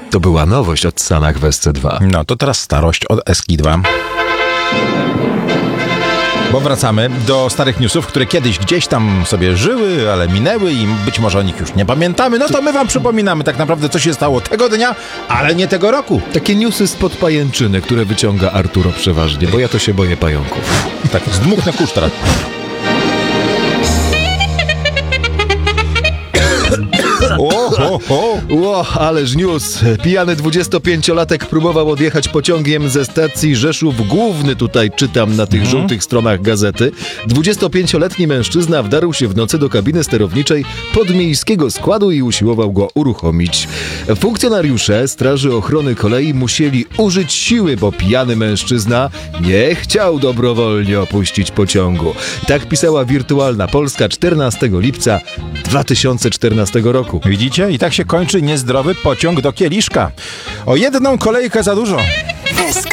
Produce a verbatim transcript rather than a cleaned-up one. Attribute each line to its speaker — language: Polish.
Speaker 1: To była nowość od Sanach w S C dwa.
Speaker 2: No to teraz starość od Eski dwa. Bo wracamy do starych newsów, które kiedyś gdzieś tam sobie żyły, ale minęły i być może o nich już nie pamiętamy. No to my wam przypominamy tak naprawdę, co się stało tego dnia, ale nie tego roku.
Speaker 1: Takie newsy spod pajęczyny, które wyciąga Arturo przeważnie, bo ja to się boję pająków.
Speaker 2: Tak, zdmuchnę kurz teraz. O, o, o.
Speaker 1: Ło, ależ news. Pijany dwudziestopięciolatek próbował odjechać pociągiem ze stacji Rzeszów Główny. Tutaj czytam na tych żółtych stronach gazety. dwudziestopięcioletni mężczyzna wdarł się w nocy do kabiny sterowniczej podmiejskiego składu i usiłował go uruchomić. Funkcjonariusze Straży Ochrony Kolei musieli użyć siły, bo pijany mężczyzna nie chciał dobrowolnie opuścić pociągu. Tak pisała Wirtualna Polska czternastego lipca dwa tysiące czternastego roku.
Speaker 2: Widzicie? I tak się kończy niezdrowy pociąg do Kieliszka. O jedną kolejkę za dużo.